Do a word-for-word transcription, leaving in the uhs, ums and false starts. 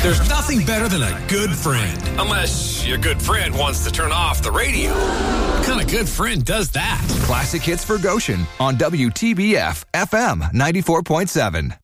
There's nothing better than a good friend. Unless your good friend wants to turn off the radio. What kind of good friend does that? Classic hits for Goshen on W T B F F M ninety-four point seven.